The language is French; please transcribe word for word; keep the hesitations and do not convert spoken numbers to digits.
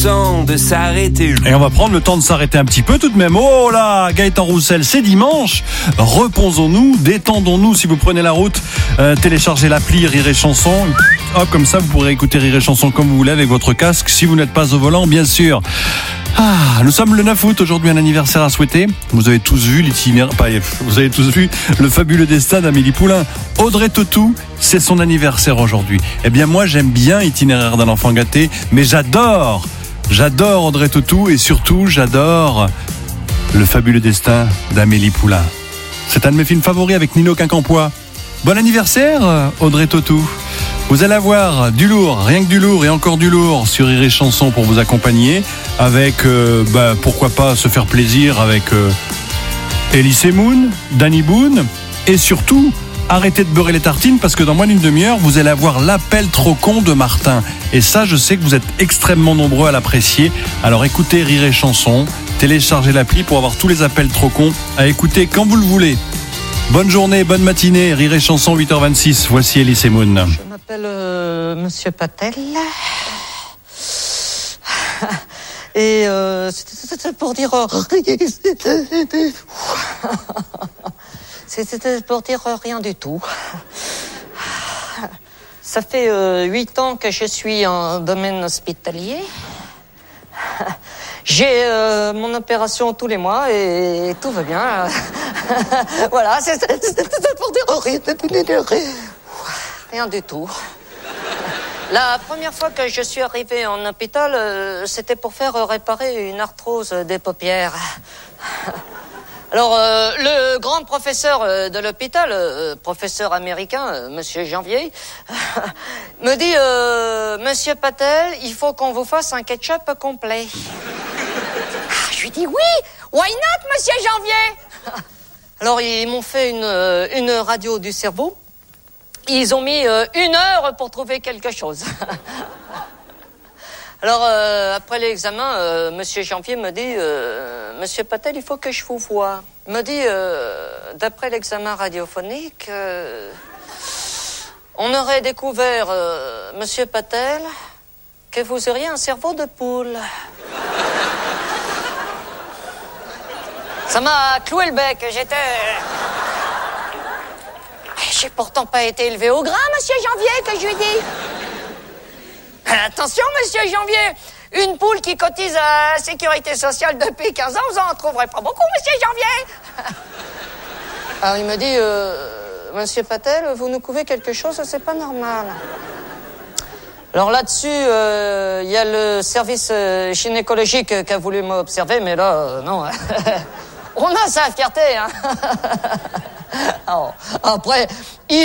temps de s'arrêter. Et on va prendre le temps de s'arrêter un petit peu tout de même. Oh là, Gaëtan Roussel, c'est dimanche. Reposons-nous, détendons-nous. Si vous prenez la route, euh, téléchargez l'appli Rire et Chanson. Hop, comme ça, vous pourrez écouter Rire et Chanson comme vous voulez avec votre casque. Si vous n'êtes pas au volant, bien sûr. Ah, nous sommes le neuf août, aujourd'hui un anniversaire à souhaiter. Vous avez tous vu l'itinéraire, pas, vous avez tous vu le fabuleux destin d'Amélie Poulain. Audrey Tautou, c'est son anniversaire aujourd'hui. Eh bien moi j'aime bien Itinéraire d'un enfant gâté, mais j'adore, j'adore Audrey Tautou et surtout j'adore le fabuleux destin d'Amélie Poulain. C'est un de mes films favoris avec Nino Quincampoix. Bon anniversaire Audrey Tautou. Vous allez avoir du lourd, rien que du lourd et encore du lourd sur Rire et Chanson pour vous accompagner avec, euh, bah, pourquoi pas se faire plaisir avec euh, Elise Moon, Danny Boone et surtout, arrêtez de beurrer les tartines parce que dans moins d'une demi-heure, vous allez avoir l'appel trop con de Martin. Et ça, je sais que vous êtes extrêmement nombreux à l'apprécier. Alors écoutez Rire et Chanson, téléchargez l'appli pour avoir tous les appels trop cons à écouter quand vous le voulez. Bonne journée, bonne matinée, Rire et Chanson, huit heures vingt-six. Voici Elise Moon. Je m'appelle euh, Monsieur Patel. Et euh, c'était pour dire... C'était pour dire rien du tout. Ça fait euh, huit ans que je suis en domaine hospitalier. J'ai euh, mon opération tous les mois et tout va bien. Voilà, c'est pour dire rien, rien du tout. La première fois que je suis arrivé en hôpital, euh, c'était pour faire réparer une arthrose des paupières. Alors, euh, le grand professeur euh, de l'hôpital, euh, professeur américain, euh, Monsieur Janvier, me dit euh, « Monsieur Patel, il faut qu'on vous fasse un ketchup complet. » Ah, je lui dis « Oui, why not, Monsieur Janvier ?» Alors, ils m'ont fait une, euh, une radio du cerveau. Ils ont mis euh, une heure pour trouver quelque chose. Alors, euh, après l'examen, euh, Monsieur Janvier me dit euh, « Monsieur Patel, il faut que je vous voie. » Il me dit euh, « D'après l'examen radiophonique, euh, on aurait découvert, euh, Monsieur Patel, que vous auriez un cerveau de poule. » Ça m'a cloué le bec, j'étais... J'ai pourtant pas été élevé au grain, Monsieur Janvier, que je lui dis. Attention, Monsieur Janvier, une poule qui cotise à la sécurité sociale depuis quinze ans, vous en trouverez pas beaucoup, Monsieur Janvier. Alors il me dit, euh, Monsieur Patel, vous nous couvez quelque chose, c'est pas normal. Alors là-dessus, il euh, y a le service euh, gynécologique qui a voulu m'observer, mais là, euh, non. On a sa fierté, hein. Alors, après,